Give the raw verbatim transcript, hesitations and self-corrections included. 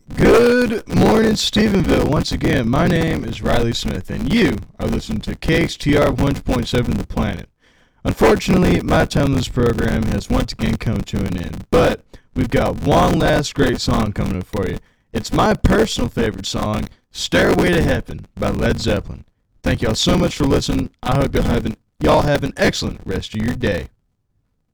Good morning, Stephenville. Once again, my name is Riley Smith, and you are listening to K H T R one hundred point seven The Planet. Unfortunately, my time in this program has once again come to an end, but we've got one last great song coming up for you. It's my personal favorite song, Stairway to Heaven by Led Zeppelin. Thank y'all so much for listening. I hope y'all have an, y'all have an excellent rest of your day.